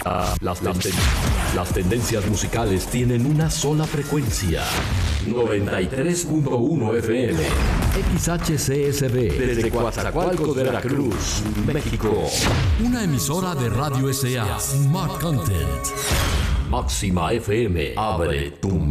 Las tendencias musicales tienen una sola frecuencia. 93.1 FM. XHCSB. Desde Coatzacoalcos, Veracruz, México. Una emisora de Radio S.A. Smart Content. Máxima FM. Abre tu mente.